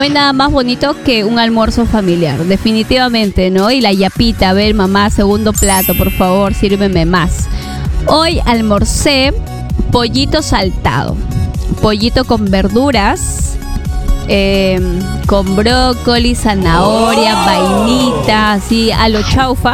No hay nada más bonito que un almuerzo familiar, definitivamente, ¿no? Y la yapita, a ver, mamá, segundo plato, por favor, sírveme más. Hoy almorcé pollito saltado, pollito con verduras, con brócoli, zanahoria, vainita, así a lo chaufa,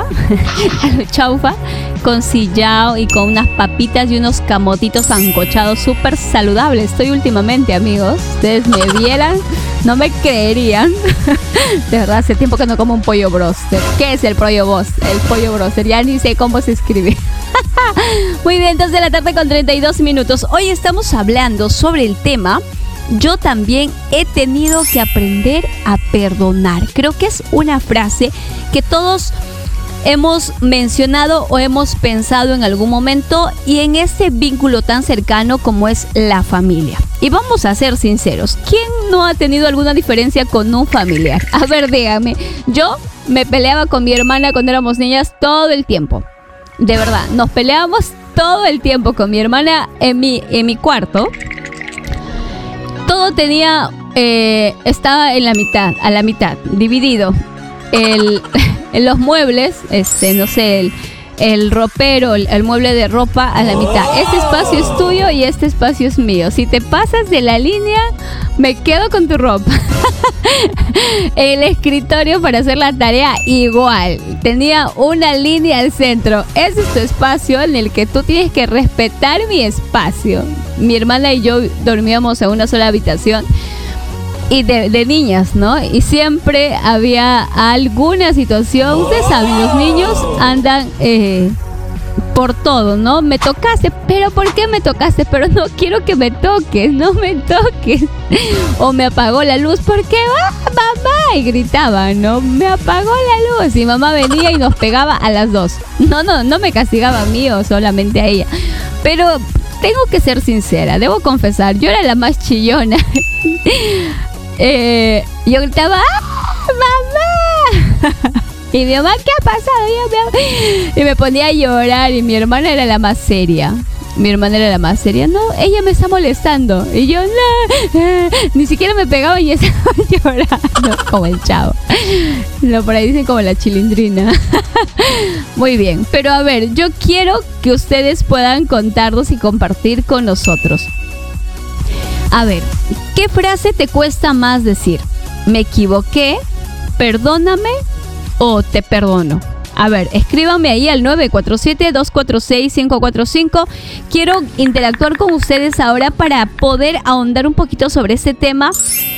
con sillao y con unas papitas y unos camotitos sancochados, súper saludables. Estoy últimamente, amigos, ustedes me vieran, no me creerían. De verdad, hace tiempo que no como un pollo broster. ¿Qué es el pollo broster? El pollo broster, ya ni sé cómo se escribe. Muy bien, 2 de la tarde con 32 minutos. Hoy estamos hablando sobre el tema: yo también he tenido que aprender a perdonar. Creo que es una frase que todos hemos mencionado o hemos pensado en algún momento, y en este vínculo tan cercano como es la familia. Y vamos a ser sinceros, ¿quién no ha tenido alguna diferencia con un familiar? A ver, dígame. Yo me peleaba con mi hermana cuando éramos niñas todo el tiempo. De verdad, nos peleábamos todo el tiempo con mi hermana en mi cuarto. Todo tenía, estaba en a la mitad, dividido. En los muebles, no sé, el ropero, el mueble de ropa a la mitad. Este espacio es tuyo y este espacio es mío. Si te pasas de la línea, me quedo con tu ropa. El escritorio para hacer la tarea igual. Tenía una línea al centro. Ese es tu espacio en el que tú tienes que respetar mi espacio. Mi hermana y yo dormíamos en una sola habitación. Y de niñas, ¿no? Y siempre había alguna situación. Ustedes saben, los niños andan por todo, ¿no? Me tocaste, pero ¿por qué me tocaste? Pero no quiero que me toques, no me toques. O me apagó la luz, ¿por qué? ¡Ah, mamá! Y gritaba, ¿no? Me apagó la luz. Y mamá venía y nos pegaba a las dos. No me castigaba a mí o solamente a ella. Pero tengo que ser sincera, debo confesar, yo era la más chillona. Yo gritaba, ¡ah, mamá! Y mi mamá, ¿qué ha pasado? Y me ponía a llorar. Y mi hermana era la más seria. No, ella me está molestando. Y yo, no, ni siquiera me pegaba y estaba llorando como el Chavo. Por ahí dicen como la Chilindrina. Muy bien, pero a ver, yo quiero que ustedes puedan contarnos y compartir con nosotros. A ver, ¿qué frase te cuesta más decir? ¿Me equivoqué? ¿Perdóname? ¿O te perdono? A ver, escríbanme ahí al 947-246-545. Quiero interactuar con ustedes ahora para poder ahondar un poquito sobre este tema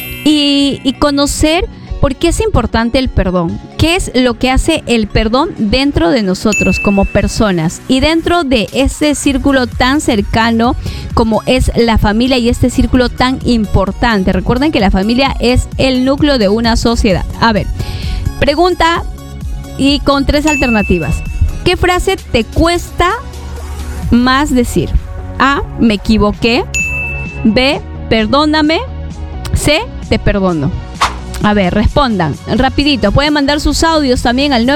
y conocer por qué es importante el perdón. ¿Qué es lo que hace el perdón dentro de nosotros como personas y dentro de ese círculo tan cercano como es la familia y este círculo tan importante? Recuerden que la familia es el núcleo de una sociedad. A ver, pregunta y con 3 alternativas. ¿Qué frase te cuesta más decir? A, me equivoqué. B, perdóname. C, te perdono. A ver, respondan rapidito. Pueden mandar sus audios también al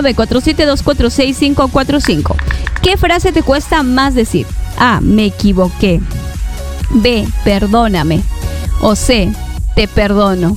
947-246-545. ¿Qué frase te cuesta más decir? A, me equivoqué. B, perdóname. O C, te perdono.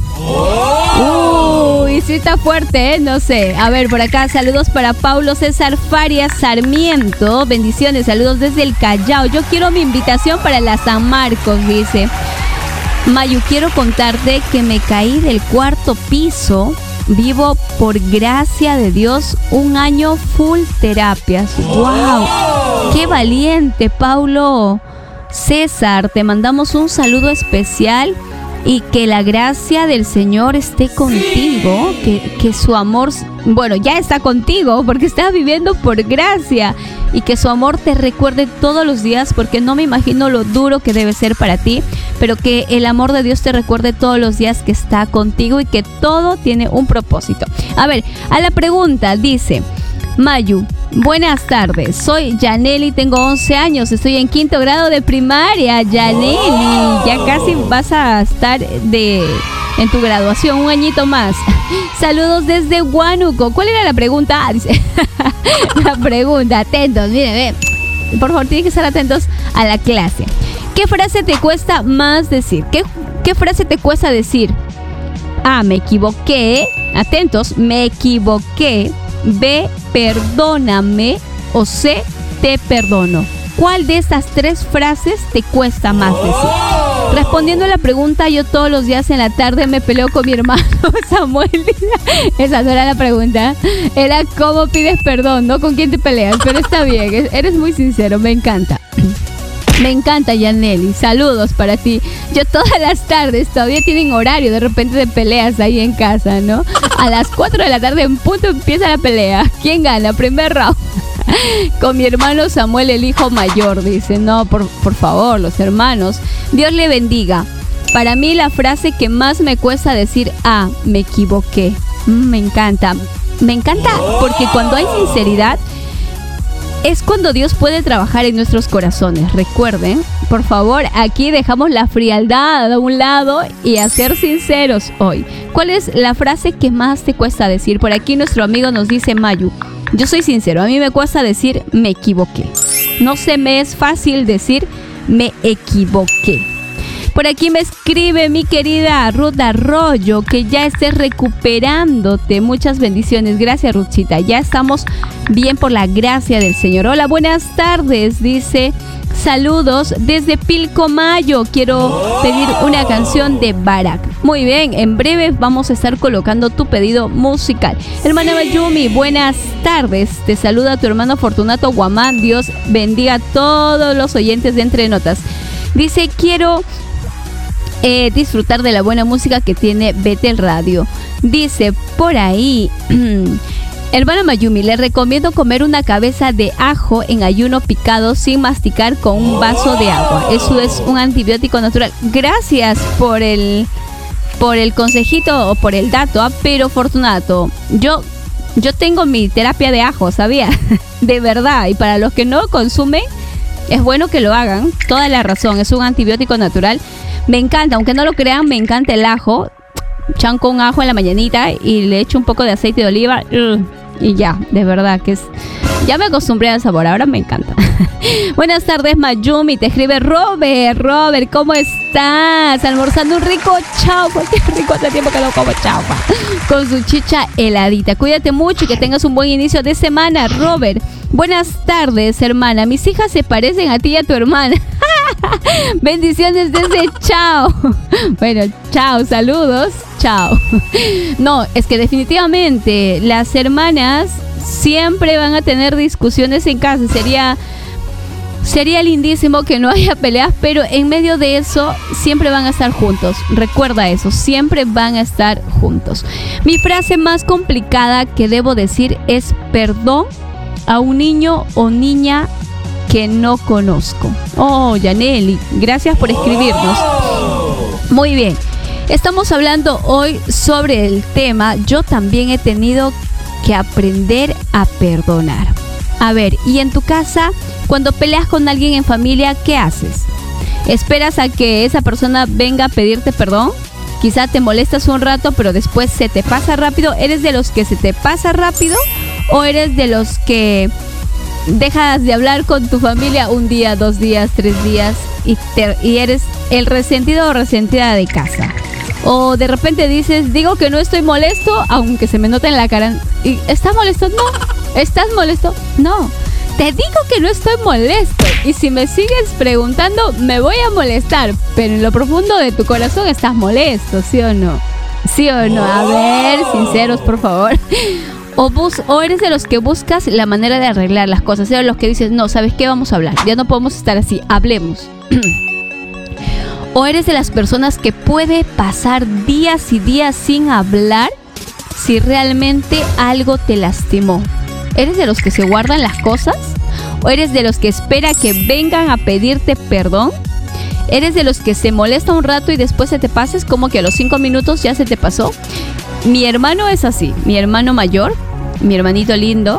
Uy, sí está fuerte, ¿eh? No sé. A ver, por acá, saludos para Paulo César Farias Sarmiento. Bendiciones, saludos desde el Callao. Yo quiero mi invitación para la San Marcos, dice. Mayu, quiero contarte que me caí del 4º piso. Vivo por gracia de Dios un año full terapias. ¡Wow! ¡Qué valiente, Paulo César! Te mandamos un saludo especial y que la gracia del Señor esté contigo. Que su amor, bueno, ya está contigo porque estás viviendo por gracia. Y que su amor te recuerde todos los días, porque no me imagino lo duro que debe ser para ti, pero que el amor de Dios te recuerde todos los días que está contigo y que todo tiene un propósito. A ver, a la pregunta dice: Mayu, buenas tardes, soy Yaneli, tengo 11 años, estoy en 5º grado de primaria. Yaneli, ya casi vas a estar en tu graduación, un añito más. Saludos desde Huánuco. ¿Cuál era la pregunta? Dice la pregunta, atentos, miren, por favor, tienen que estar atentos a la clase. ¿Qué frase te cuesta más decir? ¿Qué frase te cuesta decir? A, me equivoqué. Atentos, me equivoqué. B, perdóname. O C, te perdono. ¿Cuál de estas 3 frases te cuesta más decir? Respondiendo a la pregunta, yo todos los días en la tarde me peleo con mi hermano Samuel. Esa no era la pregunta. Era cómo pides perdón, no con quién te peleas. Pero está bien, eres muy sincero, me encanta. Me encanta, Yaneli. Saludos para ti. Yo todas las tardes todavía tienen horario de repente de peleas ahí en casa, ¿no? A las 4 de la tarde en punto empieza la pelea. ¿Quién gana? Primer round. Con mi hermano Samuel, el hijo mayor. Dice, no, por favor, los hermanos. Dios le bendiga. Para mí la frase que más me cuesta decir, me equivoqué. Me encanta. Me encanta porque cuando hay sinceridad es cuando Dios puede trabajar en nuestros corazones. Recuerden, por favor, aquí dejamos la frialdad a un lado y a ser sinceros hoy. ¿Cuál es la frase que más te cuesta decir? Por aquí nuestro amigo nos dice, Mayu, yo soy sincero, a mí me cuesta decir me equivoqué. No se me es fácil decir me equivoqué. Por aquí me escribe mi querida Ruth Arroyo que ya estés recuperándote. Muchas bendiciones. Gracias, Ruthcita. Ya estamos bien por la gracia del Señor. Hola, buenas tardes. Dice, saludos desde Pilcomayo. Quiero pedir una canción de Barak. Muy bien, en breve vamos a estar colocando tu pedido musical. Hermana Mayumi, buenas tardes. Te saluda tu hermano Fortunato Guamán. Dios bendiga a todos los oyentes de Entre Notas. Dice, quiero disfrutar de la buena música que tiene Betel Radio. Dice por ahí, hermana Mayumi, le recomiendo comer una cabeza de ajo en ayuno picado sin masticar con un vaso de agua. Eso es un antibiótico natural. Gracias por el consejito o por el dato, pero Fortunato, yo tengo mi terapia de ajo, ¿sabía? De verdad, y para los que no consumen, es bueno que lo hagan. Toda la razón, es un antibiótico natural. Me encanta, aunque no lo crean, me encanta el ajo. Chanco un ajo en la mañanita y le echo un poco de aceite de oliva y ya, de verdad que es... Ya me acostumbré al sabor, ahora me encanta. Buenas tardes, Mayumi, te escribe Robert, ¿cómo estás? Almorzando un rico chaufa, qué rico, hace tiempo que no como chaufa, con su chicha heladita. Cuídate mucho y que tengas un buen inicio de semana, Robert. Buenas tardes, hermana, mis hijas se parecen a ti y a tu hermana. Bendiciones desde Chao. Bueno, chao, saludos, chao. No, es que definitivamente las hermanas siempre van a tener discusiones en casa. Sería lindísimo que no haya peleas, pero en medio de eso siempre van a estar juntos. Recuerda eso, siempre van a estar juntos. Mi frase más complicada que debo decir es perdón a un niño o niña que no conozco. Oh, Yaneli, gracias por escribirnos. Muy bien, estamos hablando hoy sobre el tema yo también he tenido que aprender a perdonar. A ver, ¿y en tu casa, cuando peleas con alguien en familia, qué haces? ¿Esperas a que esa persona venga a pedirte perdón? Quizá te molestas un rato, pero después se te pasa rápido. ¿Eres de los que se te pasa rápido o eres de los que dejas de hablar con tu familia un día, 2 días, 3 días y eres el resentido o resentida de casa? O de repente dices, digo que no estoy molesto, aunque se me nota en la cara. ¿Y estás molesto? No. ¿Estás molesto? No. Te digo que no estoy molesto. Y si me sigues preguntando, me voy a molestar. Pero en lo profundo de tu corazón estás molesto, ¿sí o no? ¿Sí o no? A ver, sinceros, por favor. O eres de los que buscas la manera de arreglar las cosas. Eres de los que dices, no, ¿sabes qué? Vamos a hablar. Ya no podemos estar así. Hablemos. ¿O eres de las personas que puede pasar días y días sin hablar si realmente algo te lastimó? ¿Eres de los que se guardan las cosas? ¿O eres de los que espera que vengan a pedirte perdón? ¿Eres de los que se molesta un rato y después se te pasa? Es como que a los 5 minutos ya se te pasó. Mi hermano es así, mi hermano mayor, mi hermanito lindo.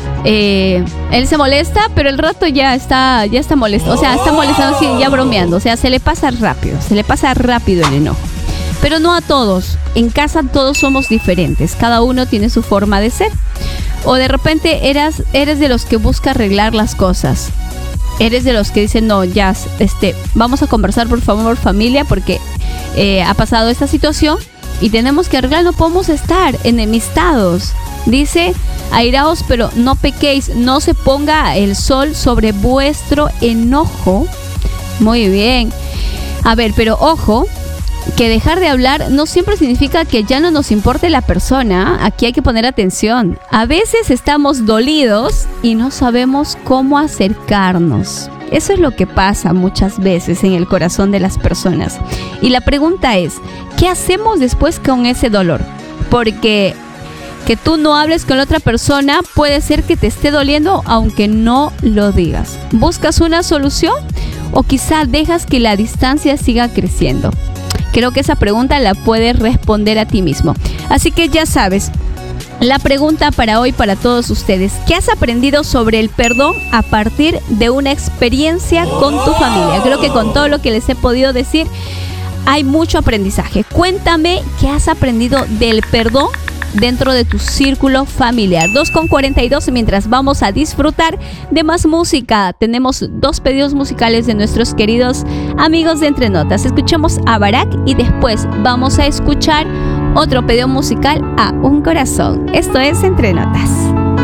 Él se molesta, pero el rato ya está molesto. O sea, está molestando así, ya bromeando. O sea, se le pasa rápido el enojo. Pero no a todos. En casa todos somos diferentes. Cada uno tiene su forma de ser. O de repente eres de los que busca arreglar las cosas. Eres de los que dicen, no, ya, vamos a conversar por favor familia, porque ha pasado esta situación y tenemos que arreglar, no podemos estar enemistados. Dice, airaos, pero no pequéis, no se ponga el sol sobre vuestro enojo. Muy bien. A ver, pero ojo, que dejar de hablar no siempre significa que ya no nos importe la persona. Aquí hay que poner atención. A veces estamos dolidos y no sabemos cómo acercarnos. Eso es lo que pasa muchas veces en el corazón de las personas. Y la pregunta es, ¿qué hacemos después con ese dolor? Porque que tú no hables con la otra persona puede ser que te esté doliendo aunque no lo digas. ¿Buscas una solución o quizá dejas que la distancia siga creciendo? Creo que esa pregunta la puedes responder a ti mismo. Así que ya sabes, la pregunta para hoy para todos ustedes: ¿qué has aprendido sobre el perdón a partir de una experiencia con tu familia? Creo que con todo lo que les he podido decir hay mucho aprendizaje. Cuéntame qué has aprendido del perdón dentro de tu círculo familiar. 2:42, mientras vamos a disfrutar de más música. Tenemos 2 pedidos musicales de nuestros queridos amigos de Entre Notas. Escuchemos a Barak y después vamos a escuchar otro pedido musical, a Un Corazón. Esto es Entre Notas.